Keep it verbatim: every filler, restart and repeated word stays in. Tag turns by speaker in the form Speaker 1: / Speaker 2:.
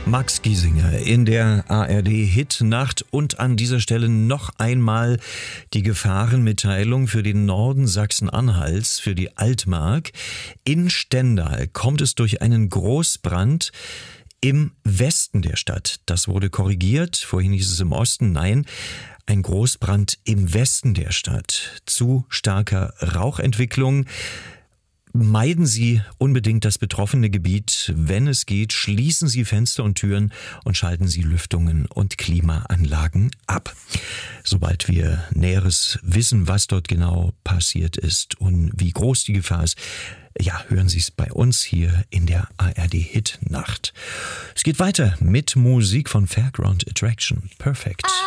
Speaker 1: Max Giesinger in der A R D-Hit-Nacht und an dieser Stelle noch einmal die Gefahrenmitteilung für den Norden Sachsen-Anhalts, für die Altmark. In Stendal kommt es durch einen Großbrand im Westen der Stadt. Das wurde korrigiert, vorhin hieß es im Osten, nein, ein Großbrand im Westen der Stadt. Zu starker Rauchentwicklung. Meiden Sie unbedingt das betroffene Gebiet. Wenn es geht, schließen Sie Fenster und Türen und schalten Sie Lüftungen und Klimaanlagen ab. Sobald wir Näheres wissen, was dort genau passiert ist und wie groß die Gefahr ist, ja, hören Sie es bei uns hier in der A R D-Hit-Nacht. Es geht weiter mit Musik von Fairground Attraction. Perfect.